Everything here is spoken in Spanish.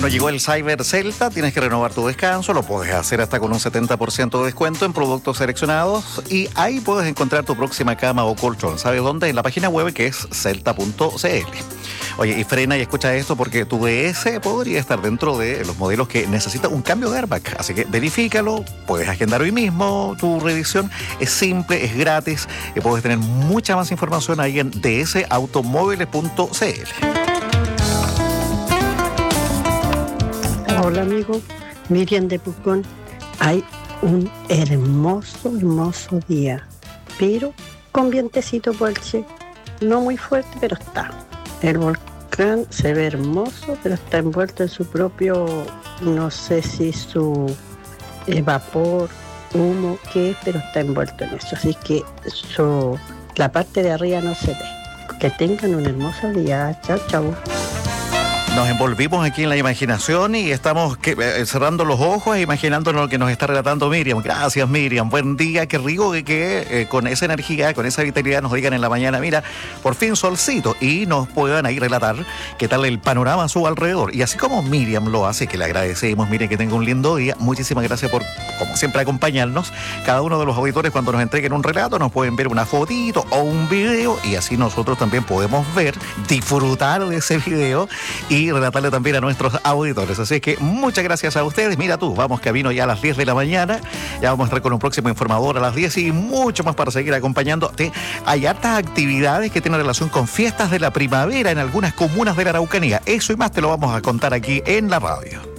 Bueno, llegó el Cyber Celta, tienes que renovar tu descanso, lo puedes hacer hasta con un 70% de descuento en productos seleccionados y ahí puedes encontrar tu próxima cama o colchón. ¿Sabes dónde? En la página web que es celta.cl. Oye, y frena y escucha esto porque tu DS podría estar dentro de los modelos que necesitan un cambio de airbag. Así que verifícalo, puedes agendar hoy mismo tu revisión. Es simple, es gratis y puedes tener mucha más información ahí en dsautomóviles.cl. Hola amigo, Miriam de Pucón. Hay un hermoso día, pero con vientecito Puelche, no muy fuerte, pero está. El volcán se ve hermoso, pero está envuelto en su propio, no sé si su vapor, humo, qué es, pero está envuelto en eso. Así que la parte de arriba no se ve. Que tengan un hermoso día. Chao, chao. Nos envolvimos aquí en la imaginación y estamos cerrando los ojos e imaginándonos lo que nos está relatando Miriam. Gracias, Miriam. Buen día. Qué rico que con esa energía, con esa vitalidad nos digan en la mañana, mira, por fin solcito, y nos puedan ahí relatar qué tal el panorama a su alrededor. Y así como Miriam lo hace, que le agradecemos, mire, que tenga un lindo día. Muchísimas gracias por, como siempre, acompañarnos. Cada uno de los auditores, cuando nos entreguen un relato, nos pueden ver una fotito o un video y así nosotros también podemos ver, disfrutar de ese video y relatarle también a nuestros auditores. Así que muchas gracias a ustedes. Mira tú, vamos camino ya a las 10 de la mañana. Ya vamos a estar con un próximo informador a las 10 y mucho más para seguir acompañándote. Hay hartas actividades que tienen relación con fiestas de la primavera en algunas comunas de la Araucanía. Eso y más te lo vamos a contar aquí en la radio.